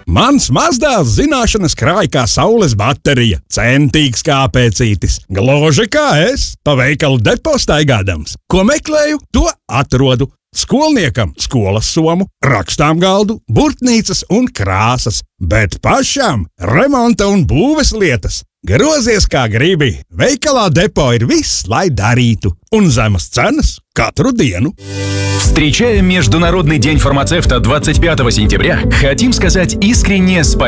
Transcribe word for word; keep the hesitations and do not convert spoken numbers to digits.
Mans mazdēls zināšanas krāj kā saules baterija, centīgs kā pēcītis, gluži kā es, pa veikalu depo staigādams. Ko meklēju, to atrodu. Skolniekam skolas somu, rakstām galdu, burtnīcas un krāsas, bet pašam remonta un būves lietas. Grozies kā gribi, veikalā depo ir viss, lai darītu, un zemas cenas katru диenu. Встречая Международный день фармацевта двадцать пятого сентября, хотим сказать искреннее спасибо